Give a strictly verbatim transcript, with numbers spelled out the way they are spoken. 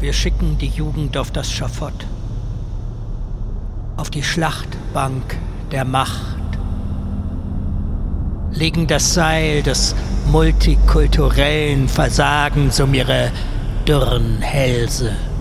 Wir schicken die Jugend auf das Schafott, auf die Schlachtbank der Macht, legen das Seil des multikulturellen Versagens um ihre dürren Hälse.